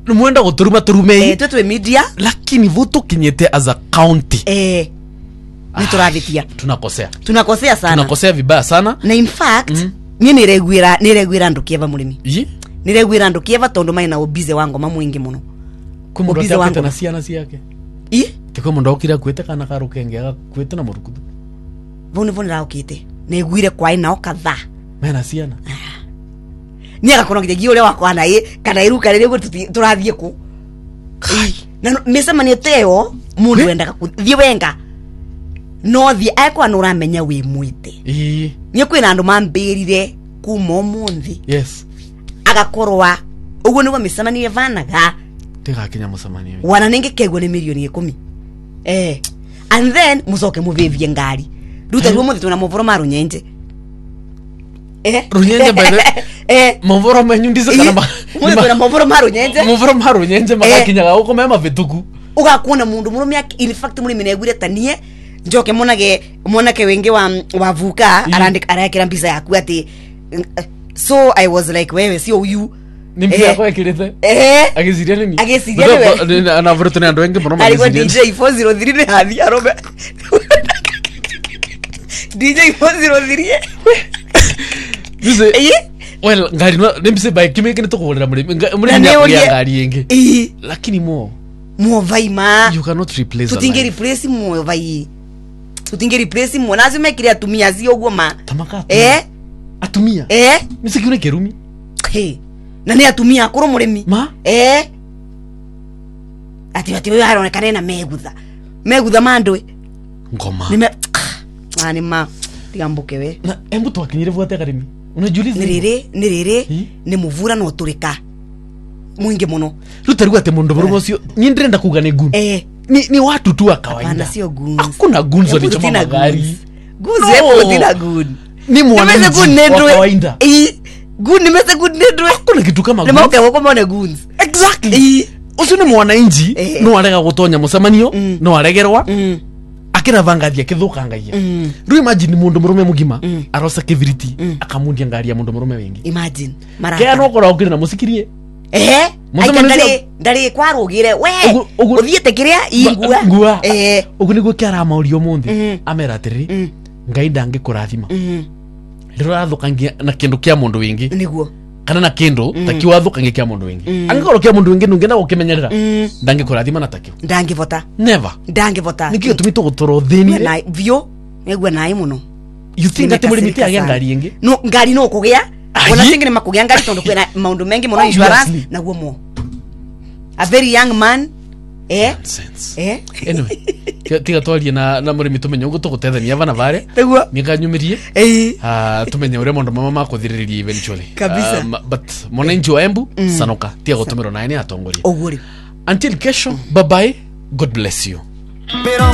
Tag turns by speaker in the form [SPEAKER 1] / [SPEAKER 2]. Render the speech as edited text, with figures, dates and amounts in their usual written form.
[SPEAKER 1] Mwenda guturuma turume.
[SPEAKER 2] Twe media.
[SPEAKER 1] Lakini vuto kinyete as a county.
[SPEAKER 2] Nituravitia. Tunakosea sana.
[SPEAKER 1] Tunakosea vibaya sana.
[SPEAKER 2] Na in fact, ni niregwira ndukieva mulimi. Niregwira ndukieva tondu mai na obize wango mamwingi muno.
[SPEAKER 1] Obize wango na ciana ciake. Tiko mundu okira kwete kana karukenge kwete na murukudu.
[SPEAKER 2] Vone raukite. Negwire kwai nao kadha.
[SPEAKER 1] Mena ciana.
[SPEAKER 2] Ni agakonogira giore wakwa na kana iruka rero turathie ku. Na mesema ni teo mundu wendaga kuthie wenga. No thie akwa nuramenya wi mwite. Ni kwina andu mambirire kuma munthi.
[SPEAKER 1] Yes.
[SPEAKER 2] Agakorwa uguo niguo misamani vanaga.
[SPEAKER 1] Tega kinya musamani.
[SPEAKER 2] Wana ninge kegwo ni milioni 10. And then musoke muvivie ngari. Ruta ruo muthi tuna movoro maru nyenje.
[SPEAKER 1] Runyenje by the movoro menyundize kana
[SPEAKER 2] muthi tuna movoro maru nyenje.
[SPEAKER 1] Movoro maru nyenje magakinyaga uko mema vituku.
[SPEAKER 2] Ugakuona mundu murume in fact muri menegwire tanie njoke monake wengi wa vuka arakira mbisa yaku ati so I was like wewe sio uyu
[SPEAKER 1] ni mbisa yako yakirete agisiria nini
[SPEAKER 2] wewe
[SPEAKER 1] ana vroto ni andu wengi muno
[SPEAKER 2] magisiria DJ 403 ni hathi arobe DJ 403
[SPEAKER 1] Dice well ngari no nimbise by kimeke ni tukugurira muri ngari yengi lakini mo
[SPEAKER 2] vaima
[SPEAKER 1] you cannot replace
[SPEAKER 2] tutinge replace mo vai tutinge replace mo nazi mekire atumia zio goma
[SPEAKER 1] tamaka atumia misikune kerumi
[SPEAKER 2] na ni atumia akuru murimi
[SPEAKER 1] ma
[SPEAKER 2] ati wewe haronekana na megutha mandwe
[SPEAKER 1] ngoma
[SPEAKER 2] ni ma tigambuke we
[SPEAKER 1] na embu twakinyire vuate karimi unajuliza
[SPEAKER 2] ni riri ni muvura no turika mwingi muno
[SPEAKER 1] rutaruga te mundu murumo cio ni ndrenda kuga ni gun ni watu tu wa kawaida
[SPEAKER 2] hapana sio guns
[SPEAKER 1] hakuna guns walichoma magari
[SPEAKER 2] guns hapo tina gun
[SPEAKER 1] ni mwananchi wa kawaida
[SPEAKER 2] gun nimese gun nedwe
[SPEAKER 1] hakuna kitu kama
[SPEAKER 2] guns nimauke wako mone guns
[SPEAKER 1] exactly ucio ni mwananchi no arega gutonya musamanio no aregerwa akira vangathia kithukangagia ru imagine mundu murume mugima arosa kibiriti akamundia ngari ya mundu murume wengi
[SPEAKER 2] imagine mara
[SPEAKER 1] kia no kora ukira na musikirie
[SPEAKER 2] ndari kwarugire we uthiete kiria ingua
[SPEAKER 1] ugu niguo kiara maurio munthi amera atiri ngai ndange kurathima rero athukangia na kindu kia mundu wingi
[SPEAKER 2] niguo
[SPEAKER 1] kana na kindu takiwa athukangia kia mundu wingi angikoro kia mundu wingi nungenda gukimenyerera ndange kurathima na takio
[SPEAKER 2] ndange vota
[SPEAKER 1] never
[SPEAKER 2] ndange vota
[SPEAKER 1] nikio tumito gutoro thini
[SPEAKER 2] na vio negwa nai muno
[SPEAKER 1] you think ati muri miti agia ngari yengi
[SPEAKER 2] no ngari no kugia ona singine makugia ngari tondu kwena maundu mengi muno insurance na guo a very young man
[SPEAKER 1] anyway tiga twarie na murimi tumenye ugo tugutethania bana bare
[SPEAKER 2] teguo
[SPEAKER 1] mikanyumirie tumenye ure mondo mama makuthiriria eventually
[SPEAKER 2] kabisa
[SPEAKER 1] but mwananchi wa Embu sanoka tiga gutumiro naye ni atongoria
[SPEAKER 2] oguri
[SPEAKER 1] until kesho bye bye god bless you.